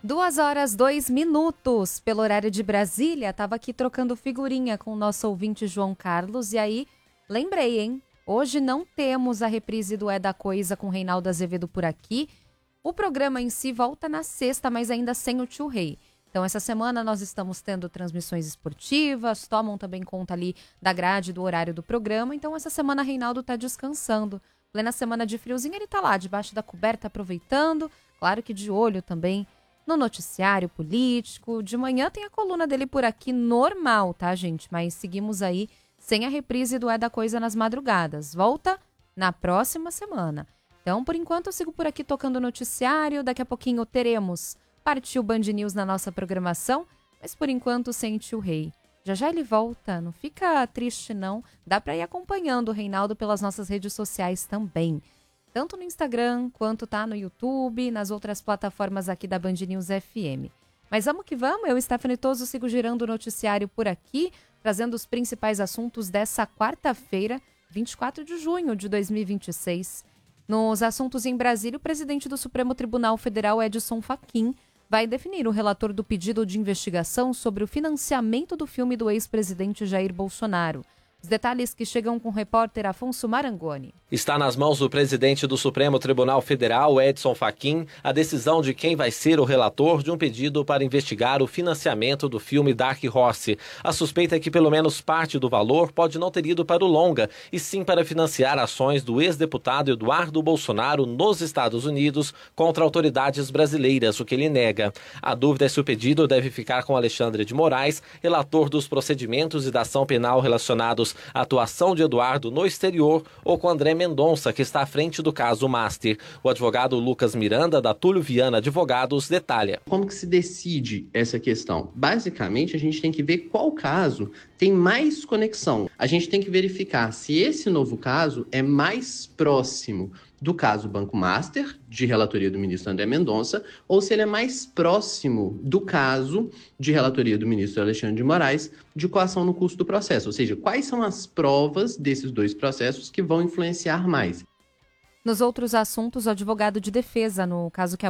2h02, pelo horário de Brasília. Tava aqui trocando figurinha com o nosso ouvinte João Carlos. E aí, lembrei, hein? Hoje não temos a reprise do É da Coisa com Reinaldo Azevedo por aqui. O programa em si volta na sexta, mas ainda sem o Tio Rei. Então, essa semana nós estamos tendo transmissões esportivas, tomam também conta ali da grade, do horário do programa. Então, essa semana Reinaldo tá descansando. Plena semana de friozinho, ele tá lá, debaixo da coberta, aproveitando. Claro que de olho também no noticiário político. De manhã tem a coluna dele por aqui, normal, tá, gente? Mas seguimos aí sem a reprise do É da Coisa nas madrugadas. Volta na próxima semana. Então, por enquanto, eu sigo por aqui tocando o noticiário. Daqui a pouquinho teremos Partiu Band News na nossa programação, mas por enquanto sem Tio Rei. Já já ele volta, não fica triste não. Dá pra ir acompanhando o Reinaldo pelas nossas redes sociais também. Tanto no Instagram, quanto tá no YouTube, nas outras plataformas aqui da Band News FM. Mas vamos que vamos, eu, Stephanie Toso, sigo girando o noticiário por aqui, trazendo os principais assuntos dessa quarta-feira, 24 de junho de 2026. Nos assuntos em Brasília, o presidente do Supremo Tribunal Federal, Edson Fachin, vai definir o relator do pedido de investigação sobre o financiamento do filme do ex-presidente Jair Bolsonaro. Os detalhes que chegam com o repórter Afonso Marangoni. Está nas mãos do presidente do Supremo Tribunal Federal, Edson Fachin, a decisão de quem vai ser o relator de um pedido para investigar o financiamento do filme Dark Horse. A suspeita é que pelo menos parte do valor pode não ter ido para o longa, e sim para financiar ações do ex-deputado Eduardo Bolsonaro nos Estados Unidos contra autoridades brasileiras, o que ele nega. A dúvida é se o pedido deve ficar com Alexandre de Moraes, relator dos procedimentos e da ação penal relacionados à atuação de Eduardo no exterior, ou com André Mendonça, que está à frente do caso Master. O advogado Lucas Miranda, da Túlio Viana Advogados, detalha. Como que se decide essa questão? Basicamente, a gente tem que ver qual caso tem mais conexão. A gente tem que verificar se esse novo caso é mais próximo do caso Banco Master, de relatoria do ministro André Mendonça, ou se ele é mais próximo do caso de relatoria do ministro Alexandre de Moraes, de coação no curso do processo. Ou seja, quais são as provas desses dois processos que vão influenciar mais. Nos outros assuntos, o advogado de defesa, no caso que